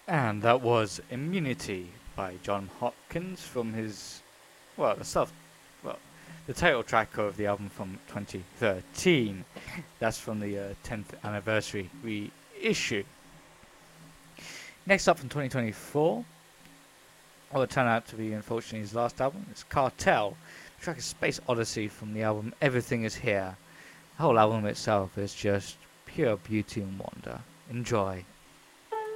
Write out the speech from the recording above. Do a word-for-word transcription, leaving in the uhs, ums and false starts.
And that was Immunity by John Hopkins from his, well, the self, well, the title track of the album from twenty thirteen. That's from the uh, tenth anniversary reissue. Next up from twenty twenty-four, well, it turned out to be unfortunately his last album. It's Cartel. The track is Space Odyssey from the album Everything Is Here. The whole album itself is just pure beauty and wonder. Enjoy.